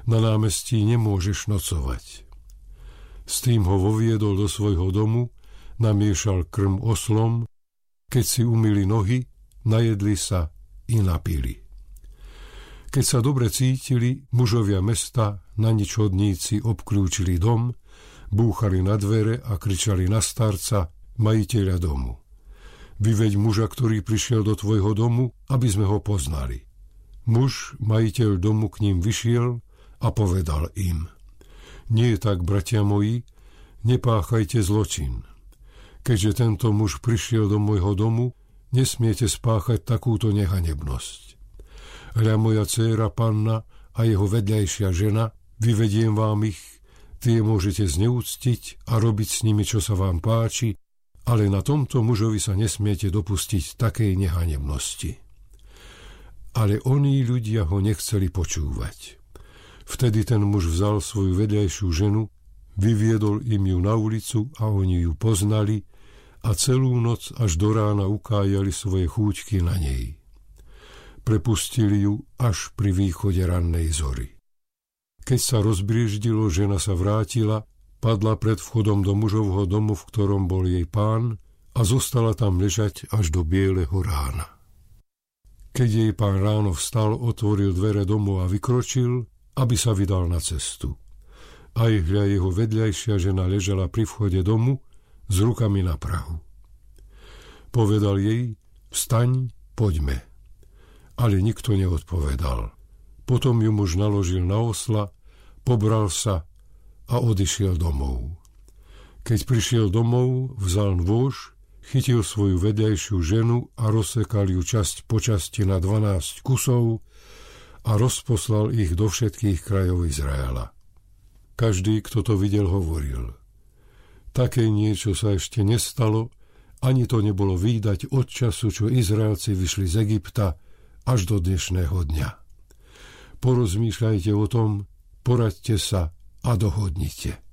Na námestí nemôžeš nocovať. S tým ho voviedol do svojho domu, namiešal krm oslom, keď si umyli nohy, najedli sa i napili. Keď sa dobre cítili, mužovia mesta, naničodníci obklúčili dom, búchali na dvere a kričali na starca, majiteľa domu. Vyveď muža, ktorý prišiel do tvojho domu, aby sme ho poznali. Muž, majiteľ domu, k ním vyšiel a povedal im: Nie je tak, bratia moji, nepáchajte zločin. Keďže tento muž prišiel do môjho domu, nesmiete spáchať takúto nehanebnosť. Hľa moja dcéra panna a jeho vedľajšia žena, vyvediem vám ich, tie môžete zneúctiť a robiť s nimi, čo sa vám páči, ale na tomto mužovi sa nesmiete dopustiť takej nehanebnosti. Ale oní ľudia ho nechceli počúvať. Vtedy ten muž vzal svoju vedľajšiu ženu, vyviedol im ju na ulicu a oni ju poznali a celú noc až do rána ukájali svoje chúťky na nej. Prepustili ju až pri východe rannej zory. Keď sa rozbrieždilo, žena sa vrátila, padla pred vchodom do mužovho domu, v ktorom bol jej pán, a zostala tam ležať až do bieleho rána. Keď jej pán ráno vstal, otvoril dvere domu a vykročil, aby sa vydal na cestu. Aj hľa jeho vedľajšia žena ležala pri vchode domu s rukami na prahu. Povedal jej: Vstaň, poďme. Ale nikto neodpovedal. Potom ju muž naložil na osla, pobral sa a odišiel domov. Keď prišiel domov, vzal nôž, chytil svoju vedľajšiu ženu a rozsekal ju časť po časti na 12 kusov a rozposlal ich do všetkých krajov Izraela. Každý, kto to videl, hovoril: Také niečo sa ešte nestalo, ani to nebolo vídať od času, čo Izraelci vyšli z Egypta, až do dnešného dňa. Porozmýšľajte o tom, poraďte sa a dohodnite.